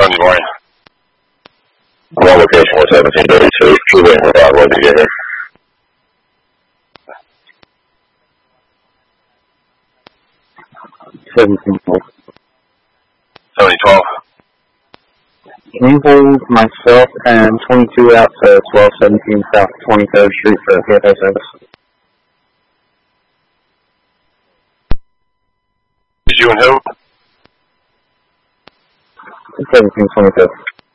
on you, Barney? I'm on location 1732. We're waiting for Broadway to get here. $17. 7012. Can you hold myself and 22 out to 1217 South 23rd Street for PFA service? Is you and who? 1722.